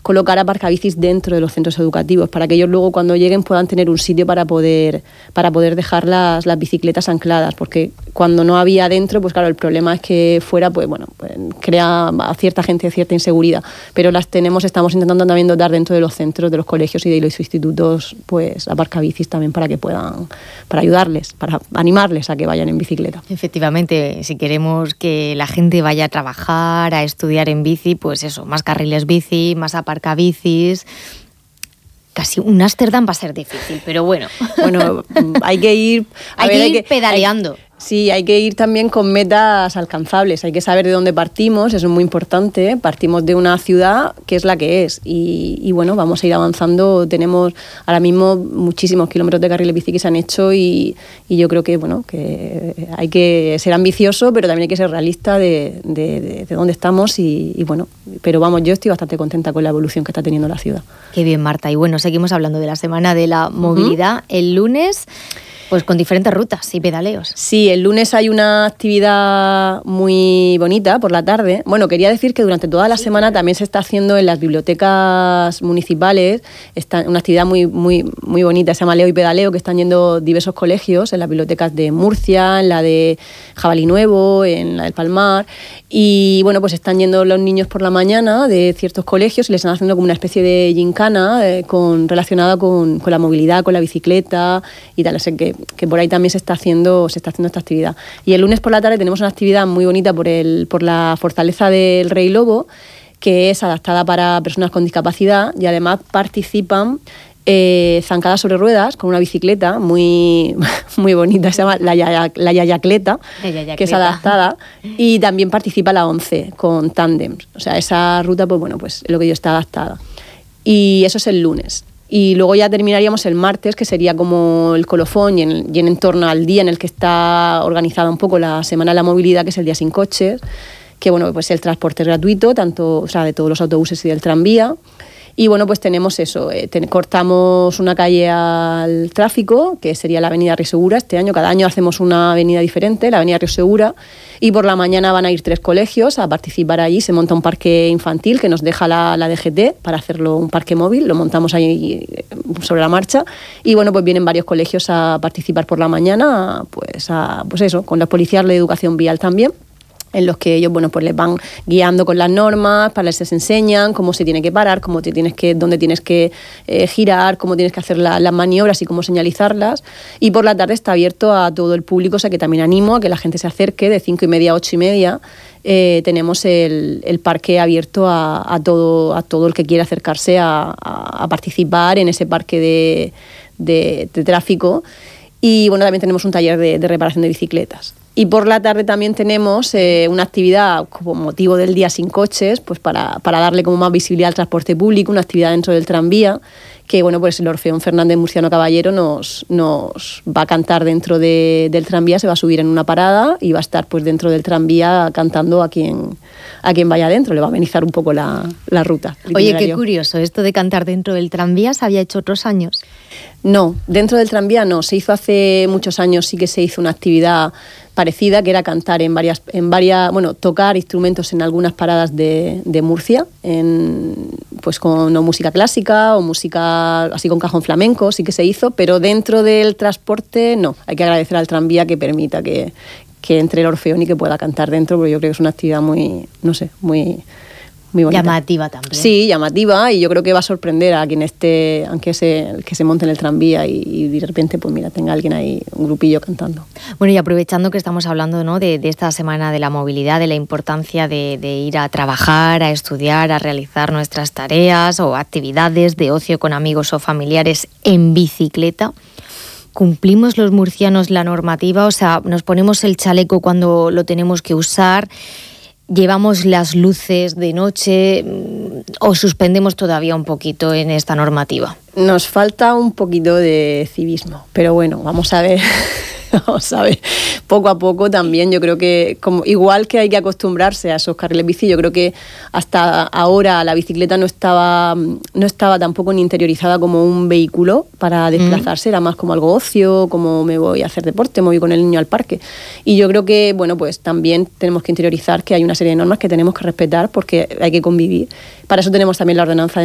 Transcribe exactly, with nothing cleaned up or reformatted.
colocar aparcabicis dentro de los centros educativos, para que ellos luego cuando lleguen puedan tener un sitio para poder, para poder dejar las, las bicicletas ancladas, porque cuando no había dentro, pues claro, el problema es que fuera, pues bueno, pues, crea a cierta gente cierta inseguridad, pero las tenemos, estamos intentando también dotar dentro de los centros, de los colegios y de los institutos, pues aparcabicis también para que puedan, para ayudarles, para animarles a que vayan en bicicleta. Efectivamente, si queremos que la gente vaya a trabajar, a estudiar en bici, pues eso, más carriles bici, más aparcabicis. Casi un Ámsterdam va a ser difícil, pero bueno. Bueno, hay que ir... A hay, ver, que hay ir que pedaleando. Hay, sí, hay que ir también con metas alcanzables. Hay que saber de dónde partimos, eso es muy importante. Partimos de una ciudad que es la que es. Y, y bueno, vamos a ir avanzando. Tenemos ahora mismo muchísimos kilómetros de carriles bici que se han hecho y, y yo creo que, bueno, que hay que ser ambicioso, pero también hay que ser realista de, de, de, de dónde estamos. Y, y bueno, pero vamos, yo estoy bastante contenta con la evolución que está teniendo la ciudad. Qué bien, Marta. Y bueno, seguimos hablando de la Semana de la Movilidad. Uh-huh. El lunes, pues con diferentes rutas y pedaleos. Sí, el lunes hay una actividad muy bonita por la tarde. Bueno, quería decir que durante toda la sí, semana claro. también se está haciendo en las bibliotecas municipales está una actividad muy, muy, muy bonita, se llama Leo y Pedaleo, que están yendo diversos colegios, en las bibliotecas de Murcia, en la de Jabalí Nuevo, en la del Palmar. Y bueno, pues están yendo los niños por la mañana de ciertos colegios y les están haciendo como una especie de gincana eh, con, relacionada con, con la movilidad, con la bicicleta y tal. O sea que, que por ahí también se está haciendo, se está haciendo esta actividad. Y el lunes por la tarde tenemos una actividad muy bonita por, el, por la fortaleza del Rey Lobo, que es adaptada para personas con discapacidad y además participan eh, zancadas sobre ruedas con una bicicleta muy, muy bonita, se llama la, yaya, la Yayacleta, que es adaptada, y también participa la ONCE con tándems. O sea, esa ruta, pues bueno, pues lo que yo está adaptada. Y eso es el lunes. Y luego ya terminaríamos el martes, que sería como el colofón y en, y en torno al día en el que está organizada un poco la Semana de la Movilidad, que es el Día Sin Coches, que bueno, pues el transporte es gratuito, tanto, o sea, de todos los autobuses y del tranvía. Y bueno, pues tenemos eso, eh, ten, cortamos una calle al tráfico, que sería la avenida Río Segura. Este año, cada año hacemos una avenida diferente, la avenida Río Segura, y por la mañana van a ir tres colegios a participar allí. Se monta un parque infantil que nos deja la, la D G T para hacerlo un parque móvil, lo montamos ahí sobre la marcha, y bueno, pues vienen varios colegios a participar por la mañana, pues, a, pues eso, con los policías de educación vial también, en los que ellos, bueno, pues les van guiando con las normas, para les enseñan cómo se tiene que parar, cómo te tienes que, dónde tienes que eh, girar, cómo tienes que hacer la, las maniobras y cómo señalizarlas. Y por la tarde está abierto a todo el público, o sea que también animo a que la gente se acerque de cinco y media a ocho y media. Eh, tenemos el, el parque abierto a, a, todo, a todo el que quiera acercarse a, a, a participar en ese parque de, de, de tráfico. Y bueno, también tenemos un taller de, de reparación de bicicletas. Y por la tarde también tenemos eh, una actividad como motivo del Día Sin Coches, pues para, para darle como más visibilidad al transporte público, una actividad dentro del tranvía, que bueno, pues el Orfeón Fernández Murciano Caballero nos, nos va a cantar dentro de, del tranvía, se va a subir en una parada y va a estar pues dentro del tranvía cantando a quien, a quien vaya dentro, le va a amenizar un poco la, la ruta. Oye, qué curioso, esto de cantar dentro del tranvía, ¿se había hecho otros años? No, dentro del tranvía no, se hizo hace muchos años, sí que se hizo una actividad parecida, que era cantar en varias, en varias, bueno, tocar instrumentos en algunas paradas de, de Murcia, en, pues con o música clásica o música así con cajón flamenco, sí que se hizo, pero dentro del transporte no. Hay que agradecer al tranvía que permita que, que entre el Orfeón y que pueda cantar dentro, porque yo creo que es una actividad muy, no sé, muy... muy bonita. Llamativa también. Sí, llamativa, y yo creo que va a sorprender a quien esté, aunque se, que se monte en el tranvía y, y de repente, pues mira, tenga alguien ahí, un grupillo cantando. Bueno, y aprovechando que estamos hablando, ¿no?, de, de esta Semana de la Movilidad, de la importancia de, de ir a trabajar, a estudiar, a realizar nuestras tareas o actividades de ocio con amigos o familiares en bicicleta, ¿cumplimos los murcianos la normativa? O sea, ¿nos ponemos el chaleco cuando lo tenemos que usar? ¿Llevamos las luces de noche o suspendemos todavía un poquito en esta normativa? Nos falta un poquito de civismo, pero bueno, vamos a ver, vamos a ver, poco a poco también. Yo creo que como igual que hay que acostumbrarse a esos carriles bici, yo creo que hasta ahora la bicicleta no estaba, no estaba tampoco ni interiorizada como un vehículo para desplazarse, mm. era más como algo ocio, como me voy a hacer deporte, me voy con el niño al parque. Y yo creo que, bueno, pues también tenemos que interiorizar que hay una serie de normas que tenemos que respetar porque hay que convivir. Para eso tenemos también la ordenanza de